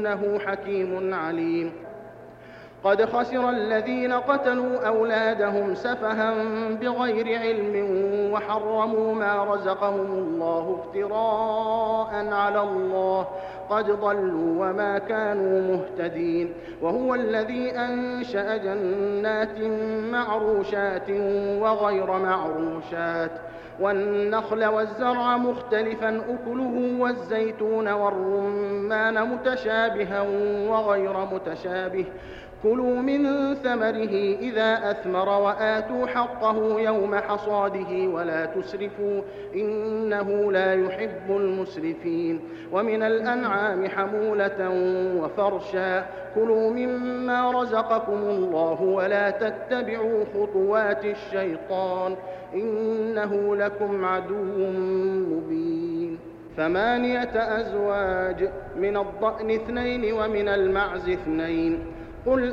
إنه حكيم عليم. قد خسر الذين قتلوا أولادهم سفها بغير علم وحرموا ما رزقهم الله افتراء على الله، قد ضلوا وما كانوا مهتدين. وهو الذي أنشأ جنات معروشات وغير معروشات والنخل والزرع مختلفا أكله والزيتون والرمان متشابها وغير متشابه، كلوا من ثمره إذا أثمر وآتوا حقه يوم حصاده ولا تسرفوا إنه لا يحب المسرفين. ومن الأنعام حمولة وفرشا، كلوا مما رزقكم الله ولا تتبعوا خطوات الشيطان إنه لكم عدو مبين. 8 أزواج، من الضأن 2 ومن المعز 2. قل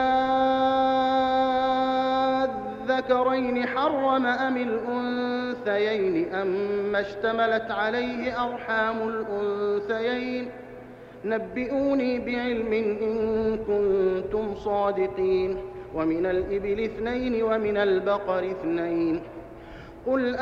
أذكرين حرم أم الأنثيين أما اشتملت عليه أرحام الأنثيين، نبئوني بعلم إن كنتم صادقين. ومن الإبل 2 ومن البقر 2. قل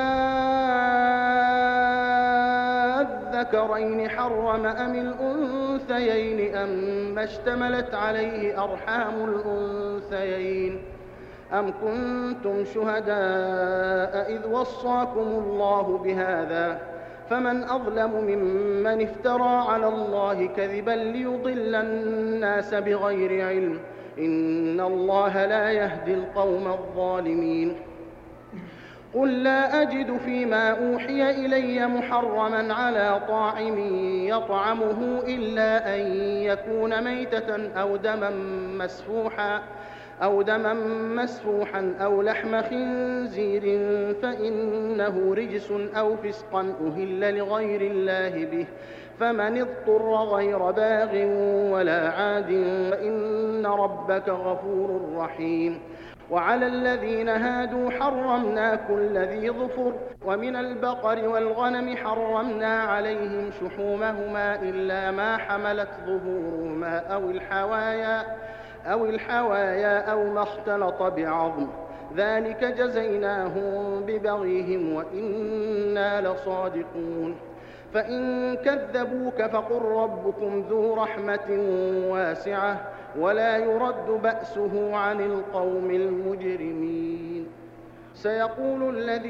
أذكرين حرم أم الأنثيين أما اشتملت عليه أرحام الأنثيين، أم كنتم شهداء إذ وصاكم الله بهذا، فمن أظلم ممن افترى على الله كذبا ليضل الناس بغير علم، إن الله لا يهدي القوم الظالمين. قل لا أجد فيما أوحي إلي محرما على طاعم يطعمه إلا أن يكون ميتة أو دما مسفوحا أو لحم خنزير فإنه رجس أو فسقا أهل لغير الله به، فمن اضطر غير باغ ولا عاد فإن ربك غفور رحيم. وعلى الذين هادوا حرمنا كل ذي ظفر، ومن البقر والغنم حرمنا عليهم شحومهما إلا ما حملت ظهورهما أو الحوايا أو ما اختلط بعظم، ذلك جزيناهم ببغيهم وإنا لصادقون. فإن كذبوك فقل ربكم ذو رحمة واسعة ولا يرد بأسه عن القوم المجرمين. سيقول الذين